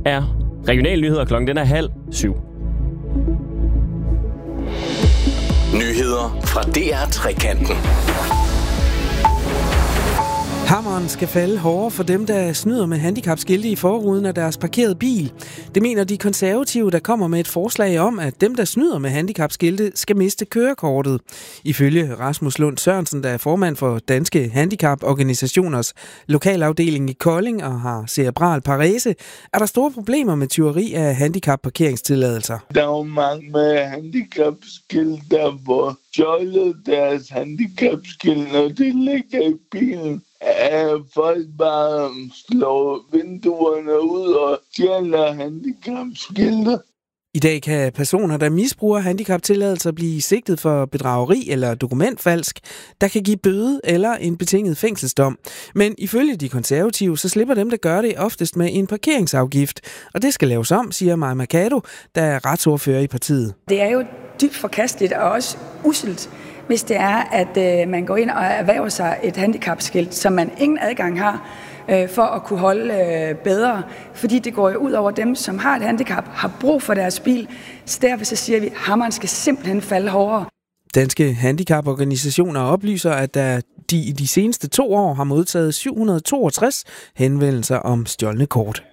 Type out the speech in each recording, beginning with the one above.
er regionale nyheder. Klokken den er 6:30. Nyheder fra DR Trekanten. Hammeren skal falde hårdere for dem, der snyder med handicapskilte i forruden af deres parkerede bil. Det mener de konservative, der kommer med et forslag om, at dem, der snyder med handicapskilte, skal miste kørekortet. Ifølge Rasmus Lund Sørensen, der er formand for Danske Handicaporganisationers lokalafdeling i Kolding og har cerebral parese, er der store problemer med tyveri af handicapparkeringstilladelser. Der er jo mange med handicapskilte, der får stjålet deres handicapskilte, når de ligger i bilen. Folk bare slår vinduerne ud og stjæler handicapskilte. I dag kan personer, der misbruger handicaptilladelser, blive sigtet for bedrageri eller dokumentfalsk, der kan give bøde eller en betinget fængselsdom. Men ifølge de konservative, så slipper dem, der gør det, oftest med en parkeringsafgift. Og det skal laves om, siger Maja Mercado, der er retsordfører i partiet. Det er jo dybt forkasteligt og også usselt, hvis det er, at man går ind og erhverver sig et handicapskilt, som man ingen adgang har, for at kunne holde bedre. Fordi det går jo ud over dem, som har et handicap, har brug for deres bil. Så derfor så siger vi, at hammeren skal simpelthen falde hårdere. Danske handicaporganisationer oplyser, at de i de seneste 2 år har modtaget 762 henvendelser om stjålne kort.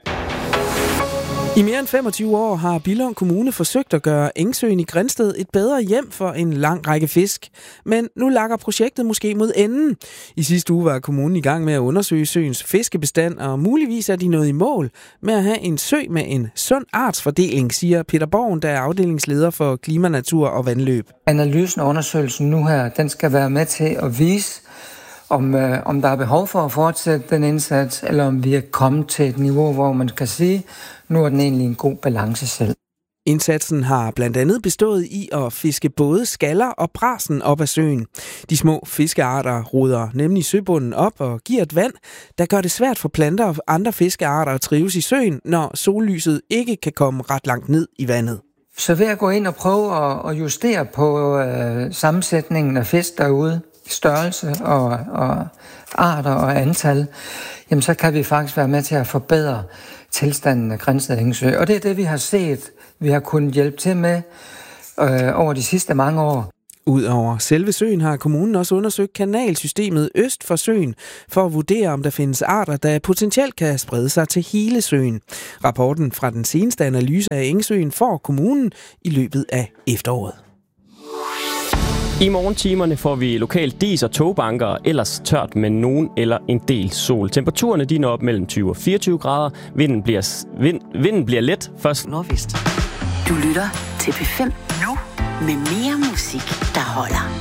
I mere end 25 år har Billund Kommune forsøgt at gøre Engsøen i Grindsted et bedre hjem for en lang række fisk. Men nu lakker projektet måske mod enden. I sidste uge var kommunen i gang med at undersøge søens fiskebestand, og muligvis er de nået i mål med at have en sø med en sund artsfordeling, siger Peter Borgen, der er afdelingsleder for klima, natur og vandløb. Analysen og undersøgelsen nu her, den skal være med til at vise, om der er behov for at fortsætte den indsats, eller om vi er kommet til et niveau, hvor man kan sige, nu er den egentlig en god balance selv. Indsatsen har blandt andet bestået i at fiske både skaller og brasen op af søen. De små fiskearter roder nemlig søbunden op og giver et vand, der gør det svært for planter og andre fiskearter at trives i søen, når sollyset ikke kan komme ret langt ned i vandet. Så ved at gå ind og prøve at justere på sammensætningen af fisk derude, størrelse og arter og antal, jamen så kan vi faktisk være med til at forbedre tilstanden af Grindsted Engsø. Og det er det, vi har set, vi har kunnet hjælpe til med over de sidste mange år. Udover selve søen har kommunen også undersøgt kanalsystemet øst for søen, for at vurdere, om der findes arter, der potentielt kan sprede sig til hele søen. Rapporten fra den seneste analyse af Engsøen får kommunen i løbet af efteråret. I morgentimerne får vi lokalt dis- og togbanker, og ellers tørt med nogen eller en del sol. Temperaturerne de når op mellem 20 og 24 grader. Vinden bliver let først nordvest. Du lytter til P5 nu med mere musik, der holder.